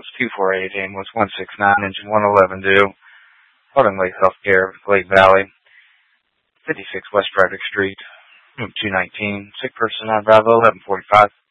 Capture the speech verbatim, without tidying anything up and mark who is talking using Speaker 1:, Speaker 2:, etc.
Speaker 1: was two four eight, ambulance one six nine, engine one eleven due. Harding Lake Healthcare, Lake Valley, fifty-six West Frederick Street, room two nineteen. Sick person on Bravo, eleven forty-five.